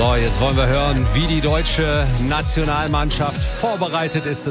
So, jetzt wollen wir hören, wie die deutsche Nationalmannschaft vorbereitet ist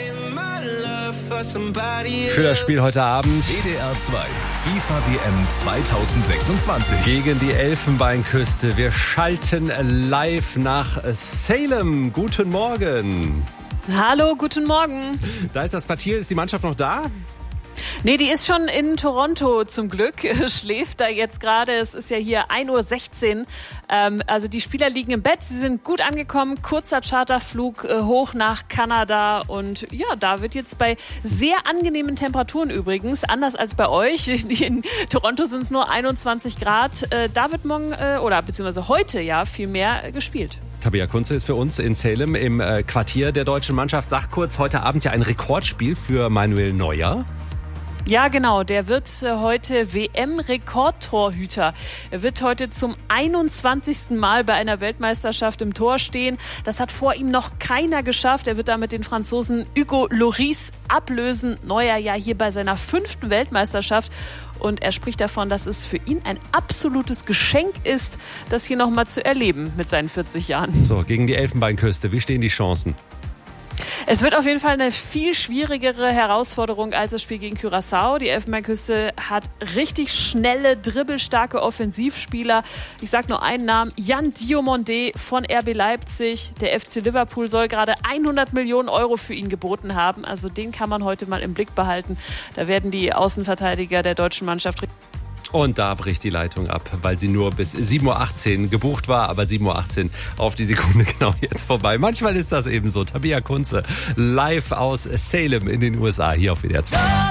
für das Spiel heute Abend. WDR 2, FIFA WM 2026. Gegen die Elfenbeinküste. Wir schalten live nach Salem. Guten Morgen. Hallo, guten Morgen. Da ist das Quartier. Ist die Mannschaft noch da? Nee, die ist schon in Toronto zum Glück, schläft da jetzt gerade. Es ist ja hier 1:16 Uhr. Also die Spieler liegen im Bett, sie sind gut angekommen. Kurzer Charterflug hoch nach Kanada. Und ja, da wird jetzt bei sehr angenehmen Temperaturen übrigens, anders als bei euch. In Toronto sind es nur 21 Grad. Da wird morgen beziehungsweise heute ja viel mehr gespielt. Tabea Kunze ist für uns in Salem im Quartier der deutschen Mannschaft. Sag kurz, heute Abend ja ein Rekordspiel für Manuel Neuer. Ja, genau. Der wird heute WM-Rekordtorhüter. Er wird heute zum 21. Mal bei einer Weltmeisterschaft im Tor stehen. Das hat vor ihm noch keiner geschafft. Er wird damit den Franzosen Hugo Lloris ablösen. Neuer ja hier bei seiner 5. Weltmeisterschaft. Und er spricht davon, dass es für ihn ein absolutes Geschenk ist, das hier nochmal zu erleben mit seinen 40 Jahren. So, gegen die Elfenbeinküste. Wie stehen die Chancen? Es wird auf jeden Fall eine viel schwierigere Herausforderung als das Spiel gegen Curaçao. Die Elfenbeinküste hat richtig schnelle, dribbelstarke Offensivspieler. Ich sage nur einen Namen, Yan Diomandé von RB Leipzig. Der FC Liverpool soll gerade 100 Millionen Euro für ihn geboten haben. Also den kann man heute mal im Blick behalten. Da werden die Außenverteidiger der deutschen Mannschaft... Und da bricht die Leitung ab, weil sie nur bis 7:18 Uhr gebucht war, aber 7:18 Uhr auf die Sekunde genau jetzt vorbei. Manchmal ist das eben so. Tabea Kunze live aus Salem in den USA hier auf WDR 2.